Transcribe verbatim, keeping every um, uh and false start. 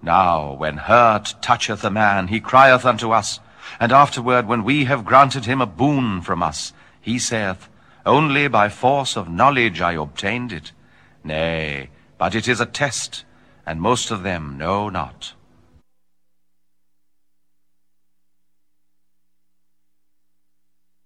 Now, when hurt toucheth a man, he crieth unto us, and afterward, when we have granted him a boon from us, he saith, Only by force of knowledge I obtained it. Nay, but it is a test, and most of them know not.